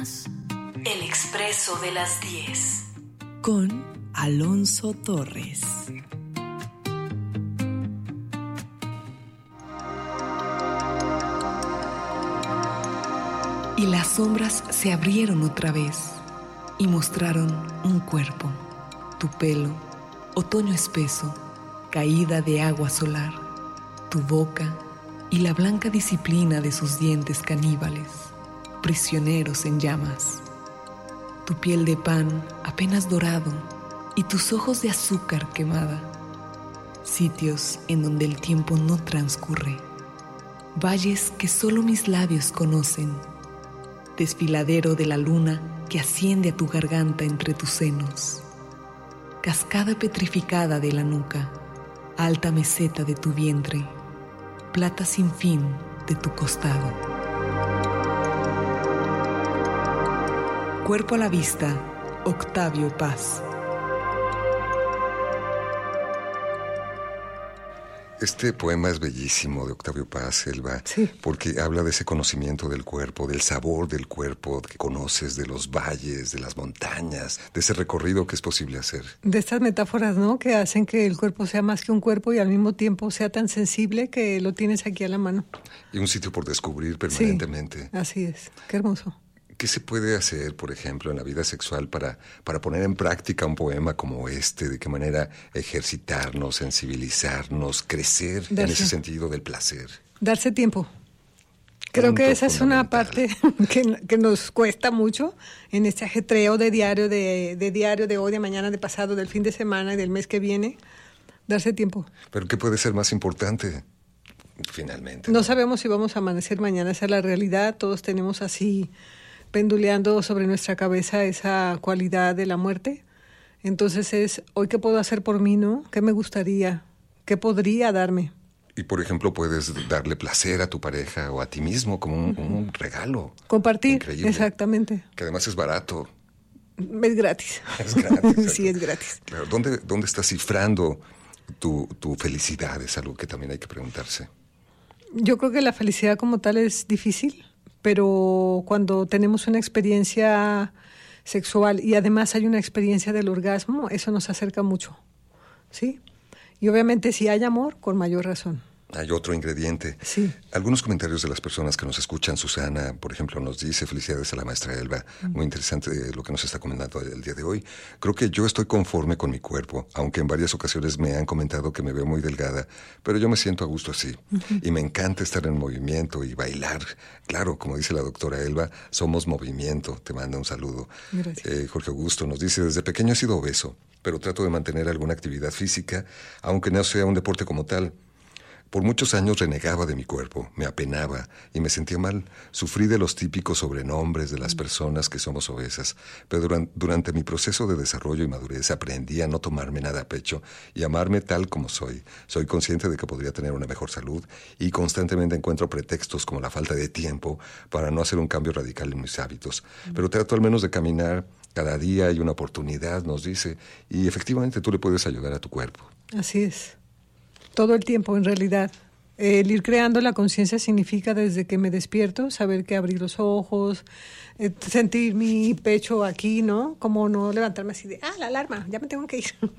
más. El Expreso de las 10. Con Alonso Torres. Y las sombras se abrieron otra vez y mostraron un cuerpo, tu pelo, otoño espeso, caída de agua solar, tu boca y la blanca disciplina de sus dientes caníbales, prisioneros en llamas. Tu piel de pan apenas dorado y tus ojos de azúcar quemada. Sitios en donde el tiempo no transcurre. Valles que solo mis labios conocen. Desfiladero de la luna que asciende a tu garganta entre tus senos. Cascada petrificada de la nuca. Alta meseta de tu vientre. Plata sin fin de tu costado. Cuerpo a la vista, Octavio Paz. Este poema es bellísimo de Octavio Paz, Elba, sí, porque habla de ese conocimiento del cuerpo, del sabor del cuerpo que conoces, de los valles, de las montañas, de ese recorrido que es posible hacer. De estas metáforas, ¿no?, que hacen que el cuerpo sea más que un cuerpo y al mismo tiempo sea tan sensible que lo tienes aquí a la mano. Y un sitio por descubrir permanentemente. Sí, así es, qué hermoso. ¿Qué se puede hacer, por ejemplo, en la vida sexual para poner en práctica un poema como este? ¿De qué manera ejercitarnos, sensibilizarnos, crecer en ese sentido del placer? Darse tiempo. Creo que esa es una parte que nos cuesta mucho en este ajetreo de diario, de diario, de hoy, de mañana, de pasado, del fin de semana y del mes que viene. Darse tiempo. ¿Pero qué puede ser más importante, finalmente? No sabemos si vamos a amanecer mañana, esa es la realidad. Todos tenemos así penduleando sobre nuestra cabeza esa cualidad de la muerte. Entonces es, ¿hoy qué puedo hacer por mí, no? ¿Qué me gustaría? ¿Qué podría darme? Y, por ejemplo, puedes darle placer a tu pareja o a ti mismo como un regalo. Compartir, increíble, exactamente. Que además es barato. Es gratis. Es gratis. Sí, es gratis. Claro. ¿Dónde estás cifrando tu felicidad? Es algo que también hay que preguntarse. Yo creo que la felicidad como tal es difícil, pero cuando tenemos una experiencia sexual y además hay una experiencia del orgasmo, eso nos acerca mucho, ¿sí? Y obviamente si hay amor, con mayor razón. Hay otro ingrediente. Sí. Algunos comentarios de las personas que nos escuchan. Susana, por ejemplo, nos dice: felicidades a la maestra Elba. Muy interesante lo que nos está comentando el día de hoy. Creo que yo estoy conforme con mi cuerpo, aunque en varias ocasiones me han comentado que me veo muy delgada, pero yo me siento a gusto así. Y me encanta estar en movimiento y bailar. Claro, como dice la doctora Elba, somos movimiento. Te manda un saludo. Gracias. Jorge Augusto nos dice: desde pequeño he sido obeso, pero trato de mantener alguna actividad física, aunque no sea un deporte como tal. Por muchos años renegaba de mi cuerpo, me apenaba y me sentía mal. Sufrí de los típicos sobrenombres de las personas que somos obesas, pero durante mi proceso de desarrollo y madurez aprendí a no tomarme nada a pecho y amarme tal como soy. Soy consciente de que podría tener una mejor salud y constantemente encuentro pretextos como la falta de tiempo para no hacer un cambio radical en mis hábitos. Pero trato al menos de caminar. Cada día hay una oportunidad, nos dice, y efectivamente tú le puedes ayudar a tu cuerpo. Así es. Todo el tiempo, en realidad. El ir creando la conciencia significa desde que me despierto, saber que abrí los ojos, sentir mi pecho aquí, ¿no? Como no levantarme así de, la alarma, ya me tengo que ir.